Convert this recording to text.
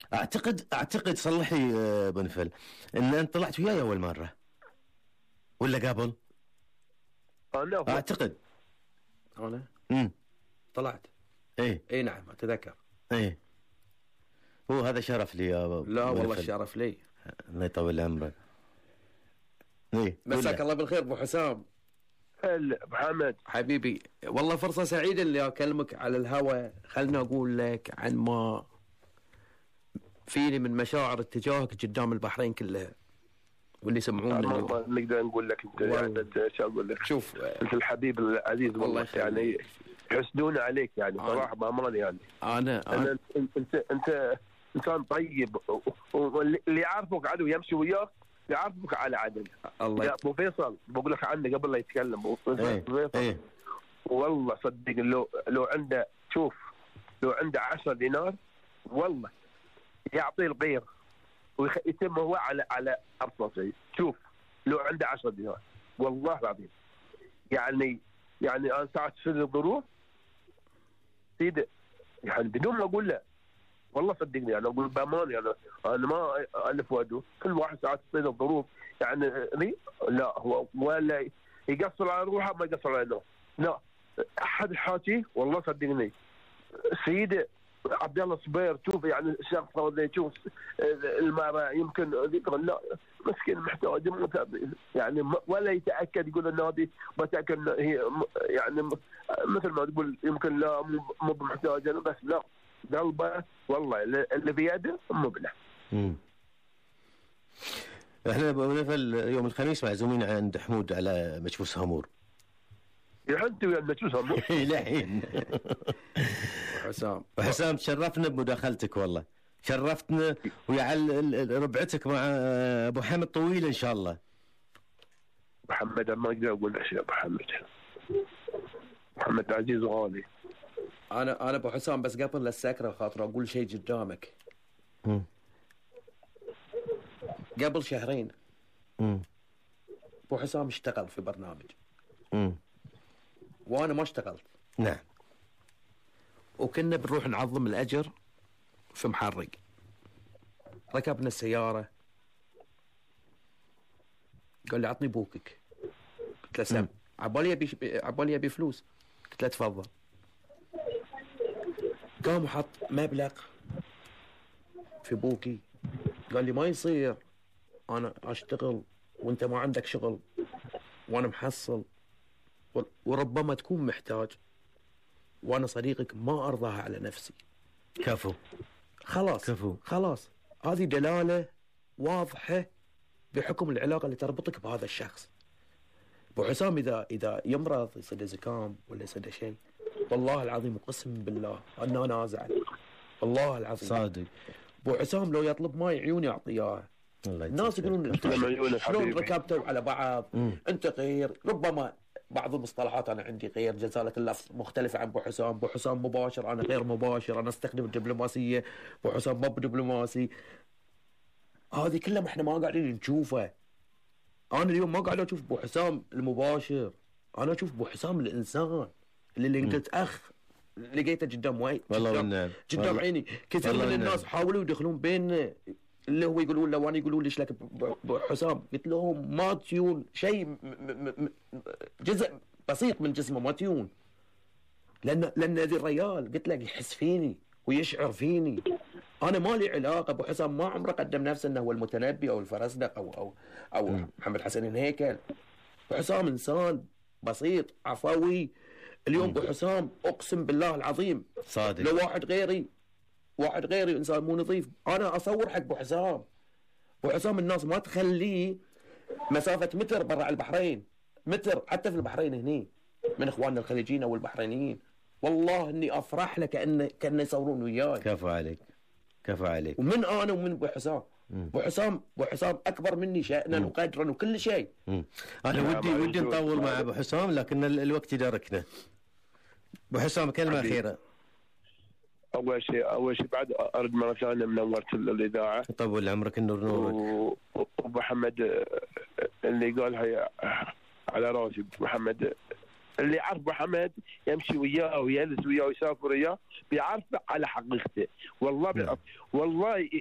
اعتقد صلح لي ابو نفل ان انت طلعت وياي اول مره ولا قبل؟ انا اعتقد انا طلعت. ايه نعم اتذكر. ايه هو هذا شرف لي يا ابو. لا والله الشرف لي. الله يطول عمرك. ايه مساك الله بالخير ابو حسام. هلا محمد حبيبي، والله فرصة سعيدة اللي أكلمك على الهواء. خلنا أقول لك عن ما فيني من مشاعر اتجاهك قدام البحرين كلها واللي يسمعون ما نقدر نقول لك انت يعني شو اقول لك. شوف انت الحبيب العزيز والله يعني يحسدون عليك يعني صراحه بامانه يعني. انا انت انسان طيب واللي يعرفك عدو يمشي وياك يعرفك على عدل. الله يا ابو فيصل بقول لك عنه قبل لا يتكلم ابو فيصل والله صدق لو عنده شوف لو عنده 10 دينار والله يعطي الغير ويتم هو على ابسط شيء. شوف لو عنده 10 دينار والله العظيم يعني انا ساعات تصير الظروف سيدي يعني بدون ما اقول له والله صدقني انا اقول بامان يعني انا ما الف وادو كل واحد ساعات تصير الظروف يعني لا هو ولا يقصر على روحه ما يقصر على نفسه. لا احد حاجي والله صدقني سيدي عبد الله صبير شوف يعني شخص يشوف المرأة يمكن يقول لا مسكين محتاج يعني ولا يتأكد يقول ان هذه بتأكد هي يعني مثل ما تقول يمكن لا مو محتاجة بس لا قلبه والله اللي في يده مبلغ. احنا بنفل يوم الخميس معزومين عند حمود على مجفوس هامور. انت ويا مجفوس هامور الحين وحسام تشرفنا بمداخلتك والله شرفتنا ويعل ربعتك مع ابو حمد طويل ان شاء الله. محمد ما اقدر اقول اشياء ابو محمد عزيز وغالي. انا ابو حسام بس قبل السكره خاطر اقول شيء قدامك. قبل شهرين ابو حسام اشتغل في برنامج وانا ما اشتغلت. نعم. وكنا بنروح نعظم الاجر في محرق. ركبنا السياره قال لي عطني بوكك. قلت له سم عبالي ابي فلوس. قلت له تفضل. قام وحط مبلغ في بوكي. قال لي ما يصير انا اشتغل وانت ما عندك شغل وانا محصل وربما تكون محتاج وانا صديقك ما ارضاها على نفسي. كفو خلاص هذه دلالة واضحة بحكم العلاقة اللي تربطك بهذا الشخص. ابو حسام اذا يمرض يصير زكام ولا يصير شيء والله العظيم وقسم بالله انا ازعل والله العظيم صادق. ابو حسام لو يطلب ماي عيوني اعطياه. الناس يقولون شلون ركبتوا على بعض انت غير. ربما بعض المصطلحات انا عندي غير جزالة اللفظ مختلفة عن ابو حسام. ابو حسام مباشر انا غير مباشر. انا استخدم الدبلوماسية ابو حسام ما بدبلوماسي. هذه كلها احنا ما قاعدين نشوفه. انا اليوم ما قاعد اشوف ابو حسام المباشر انا اشوف ابو حسام الانسان اللي قلت اخ لقيته قدام قدام عيني. كثير من الناس حاولوا يدخلون بيننا اللي هو يقولون له وانا يقولون ليش لك ابو حسام. قلت لهم ما تيون شيء جزء بسيط من جسمه ما تيون لان ذي الرجال قلت لك يحس فيني ويشعر فيني. انا ما لي علاقه. ابو حسام ما عمره قدم نفسه انه هو المتنبي او الفرزدق او محمد حسن الهيكل. ابو حسام انسان بسيط عفوي. اليوم ابو حسام اقسم بالله العظيم صادق. لو واحد غيري انسان مو نظيف انا اصور حق ابو حسام. ابو حسام الناس ما تخليه مسافه متر برا البحرين متر حتى في البحرين هني من اخواننا الخليجيين او البحرينيين. والله اني افرح له كأن يصورون وياي. كفو عليك. ومن انا ومن ابو حسام. ابو حسام اكبر مني شأنا وقدرا وكل شيء. انا ودي نطول مع ابو حسام لكن الوقت يدركنا. ابو حسام كلمه اخيره. اول شيء بعد ارد مره ثانيه منورت الاذاعه. طول عمرك النور نورك. وابو محمد اللي قالها على راسي. محمد اللي يعرف ابو حمد يمشي وياه ويجلس وياه ويسافر وياه بيعرفه على حقيقته. والله والله